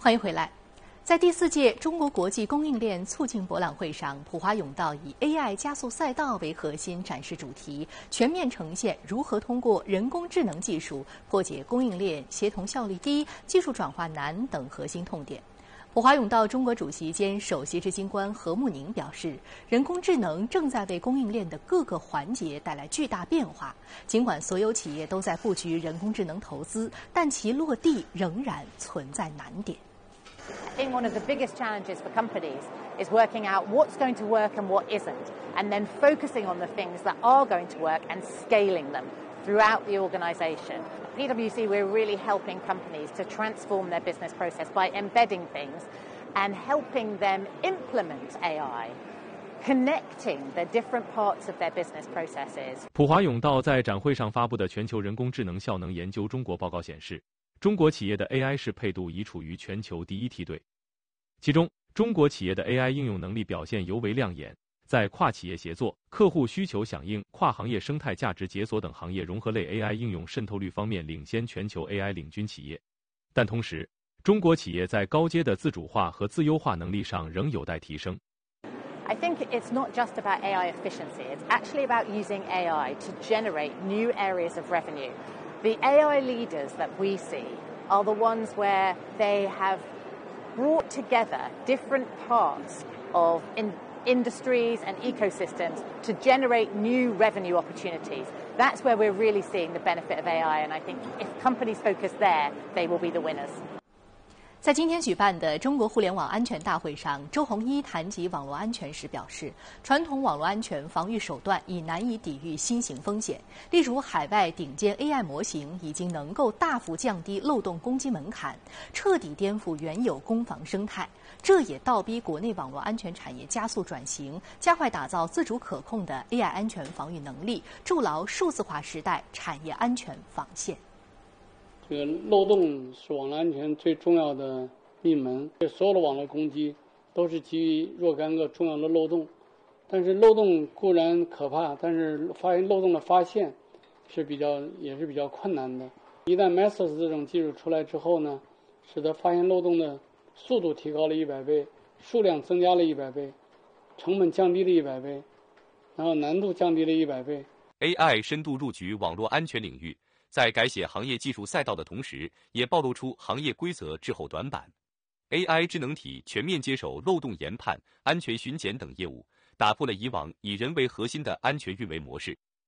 欢迎回来。在第4届中国国际供应链促进博览会上，普华永道以 AI 加速赛道为核心展示主题，全面呈现如何通过人工智能技术破解供应链协同效率低、技术转化难等核心痛点。普华永道中国主席兼首席执行官何慕宁表示，人工智能正在为供应链的各个环节带来巨大变化。尽管所有企业都在布局人工智能投资，但其落地仍然存在难点。 I think one of the biggest challenges for companies is working out what's going to work and what isn't, and then focusing on the things that are going to work and scaling them throughout the organization. At PwC, we're really helping companies to transform their business process by embedding things and helping them implement AI, connecting the different parts of their business processes. 普华永道在展会上发布的全球人工智能效能研究中国报告显示，中国企业的 AI 适配度已处于全球第一梯队，其中中国企业的 AI 应用能力表现尤为亮眼，在跨企业协作、客户需求响应、跨行业生态价值解锁等行业融合类 AI 应用渗透率方面领先全球 AI 领军企业。但同时，中国企业在高阶的自主化和自优化能力上仍有待提升。 I think it's not just about AI efficiency, it's actually about using AI to generate new areas of revenue. The AI leaders that we see are the ones where they have brought together different parts of industries and ecosystems to generate new revenue opportunities. That's where we're really seeing the benefit of AI, and I think if companies focus there, they will be the winners. 在今天举办的中国互联网安全大会上，周鸿祎谈及网络安全时表示，传统网络安全防御手段已难以抵御新型风险。例如，海外顶尖 AI 模型已经能够大幅降低漏洞攻击门槛，彻底颠覆原有攻防生态。这也倒逼国内网络安全产业加速转型，加快打造自主可控的 AI 安全防御能力，筑牢数字化时代产业安全防线。 这个漏洞是网络安全最重要的一门，所有的网络攻击都是基于若干个重要的漏洞，但是漏洞固然可怕，但是发现漏洞的发现也是比较困难的。一旦 Mesos 这种技术出来之后呢，使得发现漏洞的速度提高了100倍，数量增加了100倍，成本降低了100倍，然后难度降低了100倍。 AI 深度入局网络安全领域，在改写行业技术赛道的同时，也暴露出行业规则滞后短板。AI 智能体全面接手漏洞研判、安全巡检等业务，打破了以往以人为核心的安全运维模式。